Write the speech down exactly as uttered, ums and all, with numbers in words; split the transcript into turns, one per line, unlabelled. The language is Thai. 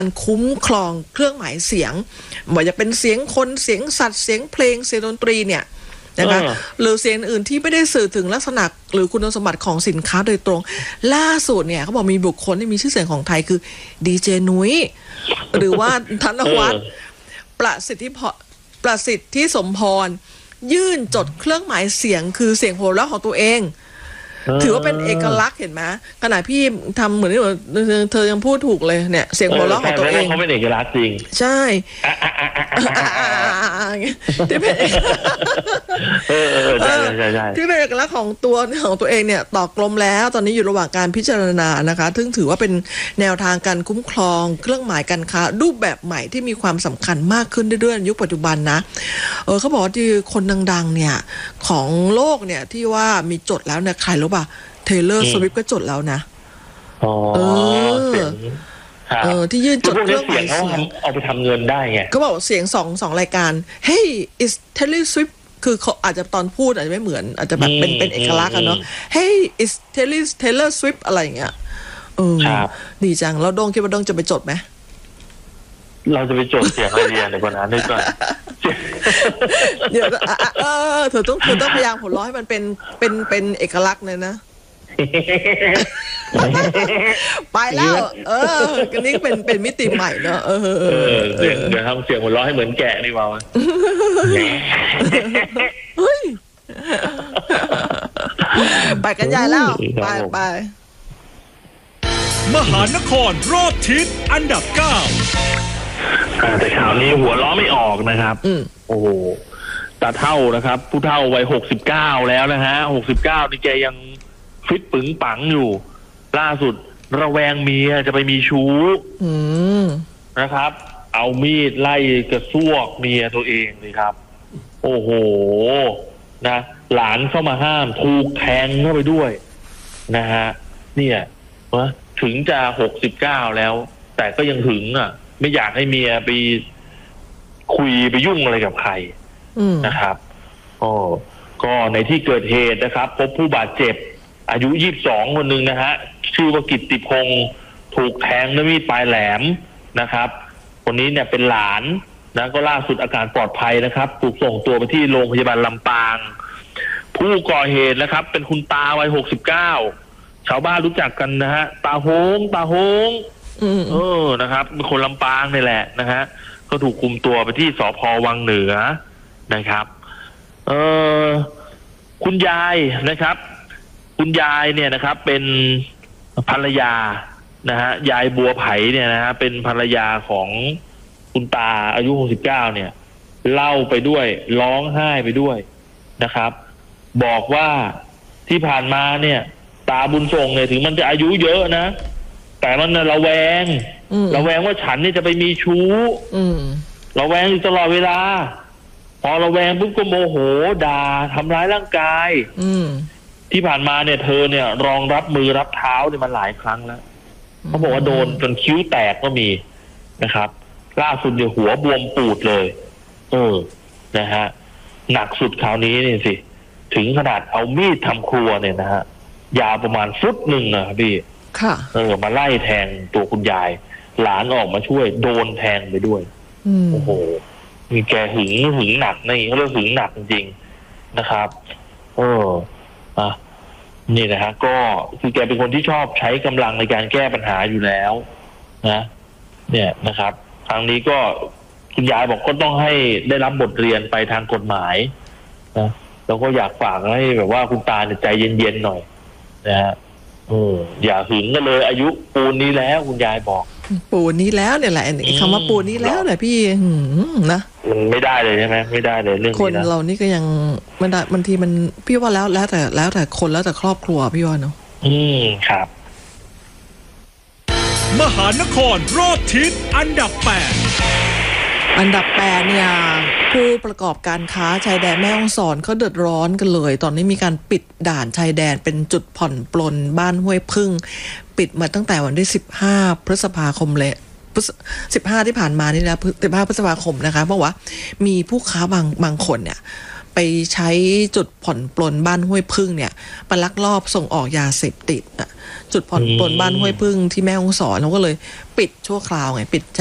คุ้มครองเครื่องหมายเสียงว่าจะเป็นเสียงคนเสียงสัตว์เสียงเพลงเสียงดนตรีเนี่ยนะคะหรือเสียงอื่นที่ไม่ได้สื่อถึงลักษณะหรือคุณสมบัติของสินค้าโดยตรงล่าสุดเนี่ยเขาบอกมีบุคคลที่มีชื่อเสียงของไทยคือดีเจนุ้ยหรือว่าธนวัฒน์ประสิทธิพรประสิทธิสมพรยื่นจดเครื่องหมายเสียงคือเสียงหัวเราะของตัวเองถือว่าเป็นเอกลักษณ์เห็นไหมขณะพี่ทำเหมือนที่เธอยังพูดถูกเลยเนี่ยเสียงหัวเราะของตัวเอง
เขาเป็นเอกลักษณ์จริง
ใช่ที่เป็นที่เป็นเอกลักษณ์ของตัวของตัวเองเนี่ยต่อกรมแล้วตอนนี้อยู่ระหว่างการพิจารณานะคะซึ่งถือว่าเป็นแนวทางการคุ้มครองเครื่องหมายการค้ารูปแบบใหม่ที่มีความสำคัญมากขึ้นเรื่อยๆในยุคปัจจุบันนะเออเขาบอกว่าที่คนดังๆเนี่ยของโลกเนี่ยที่ว่ามีจดแล้วเนี่ยใครรู้ป่ะเทเลอร์สวิฟต์ก็จดแล้วนะ
เออ
เออที่ยื่นจดเครื่องหมายเสียง
เอาไปทำเงินได้ไง
ก็บอกเสียงสองสองรายการ Hey is Taylor Swift คือเขาอาจจะตอนพูดอาจจะไม่เหมือนอาจจะแบบเป็นเป็นเอกลักษณ์อะเนาะ Hey is Taylor Taylor Swift อะไรอย่างเงี้ยเออดีจังแล้วโดงคิดว่าโดงจะไปจดไหม
เราจะไปจดเสียงอะไรเรียนในวันนั้นด้วยก่อน
เดี๋ยวเออเธอต้องเธอต้องพยายามหัวเราะให้มันเป็นเป็นเป็นเอกลักษณ์เลยนะไปแล้วเออกันนี้เป็นเป็นมิติใหม่เนอะเออเออ
เดี๋ยวทำเสียงหัวเราะให้เหมือนแกะดีกว่า
ไปกันใหญ่แล้วไปไป
มหานครรอบทิศอันดับเก้า
แต่ข่าวนี้หัวล้อไม่ออกนะครับโอ้โหตาเท่านะครับผู้เฒ่าวัยหกสิบเก้าแล้วนะฮะหกสิบเก้านี่แกยังฟิตปึงปังอยู่ล่าสุดระแวงเมียจะไปมีชู้นะครับเอามีดไล่กระซวกเมียตัวเองเลยครับโอ้โหนะหลานเข้ามาห้ามถูกแทงเข้าไปด้วยนะฮะเนี่ยว่าถึงจะหกสิบเก้าแล้วแต่ก็ยังหึงอ่ะไม่อยากให้เมียไปคุยไปยุ่งอะไรกับใครนะครับโอ้ก็ในที่เกิดเหตุนะครับพบผู้บาดเจ็บอายุยี่สิบสองคนหนึ่งนะฮะชื่อว่ากิตติพงศ์ถูกแทงด้วยมีดปลายแหลมนะครับคนนี้เนี่ยเป็นหลานนะก็ล่าสุดอาการปลอดภัยนะครับถูกส่งตัวไปที่โรงพยาบาลลำปางผู้ก่อเหตุนะครับเป็นคุณตาวัยหกสิบเก้าชาวบ้านรู้จักกันนะฮะตาโฮงตาโฮงเออนะครับเป็นคนลำปางนี่แหละนะฮะก็ถูกคุมตัวไปที่สภ.วังเหนือนะครับเออคุณยายนะครับคุณยายเนี่ยนะครับเป็นภรรยานะฮะยายบัวไผ่เนี่ยนะฮะเป็นภรรยาของคุณตาอายุหกสิบเก้าเนี่ยเล่าไปด้วยร้องไห้ไปด้วยนะครับบอกว่าที่ผ่านมาเนี่ยตาบุญส่งเนี่ยถึงมันจะอายุเยอะนะแต่มันระแวงระแวงว่าฉันเนี่ยจะไปมีชู้ระแวงอยู่ตลอดเวลาพอระแวงปุ๊บก็โมโหด่าทำร้ายร่างกายที่ผ่านมาเนี่ยเธอเนี่ยรองรับมือรับเท้าเนี่ยมาหลายครั้งแล้วเขาบอกว่าโดนจนคิ้วแตกก็มีนะครับล่าสุดเนี่ยหัวบวมปูดเลยเออนะฮะหนักสุดคราวนี้นี่สิถึงขนาดเอามีดทำครัวเนี่ยนะฮะยาวประมาณฟุตหนึ่งอะพี่
ค่ะ
เออมาไล่แทงตัวคุณยายหลานออกมาช่วยโดนแทงไปด้วยโอ้โหมีแกหึงหึงหนักนี่เขาเรียกหึงหนักจริงๆนะครับเอออ่ะนี่นะฮะก็คือแกเป็นคนที่ชอบใช้กำลังในการแก้ปัญหาอยู่แล้วนะเนี่ยนะครับครั้งนี้ก็คุณยายบอกก็ต้องให้ได้รับบทเรียนไปทางกฎหมายนะแล้วก็อยากฝากให้แบบว่าคุณตาเนี่ยใจเย็นๆหน่อยนะฮะเอออย่าหึงกันเลยอายุปูนนี้แล้วคุณยายบอก
ปูนนี้แล้วเนี่ยแหละคำว่าปูนนี้แล้วเนี่ยพี่นะ
มันไม่ได้เลยใช่ไหมไม่ได้เลยเรื่องนี้นะ
คนเรานี่ก็ยังมันบางทีมันพี่ว่าแล้วแล้วแต่แล้วแต่คนแล้วแต่ครอบครัวพี่ว่าเนาะ
อืมครับ
มหานครรอบทิศอันดับแปด
อันดับแปดเนี่ยผู้ประกอบการค้าชายแดนแม่ฮ่องสอนเขาเดือดร้อนกันเลยตอนนี้มีการปิดด่านชายแดนเป็นจุดผ่อนปลนบ้านห้วยพึ่งปิดมาตั้งแต่วันที่สิบห้าพฤษภาคมเลยสิบห้าที่ผ่านมานี่นะสิบห้าพฤษภาคมนะคะเพราะว่ามีผู้ค้าบางบางคนเนี่ยไปใช้จุดผ่อนปลนบ้านห้วยพึ่งเนี่ยไปลักลอบส่งออกยาเสพติดอ่ะจุดผ่อนปลนบ้านห้วยพึ่งที่แม่ฮ่องสอนเราก็เลยปิดชั่วคราวไงปิด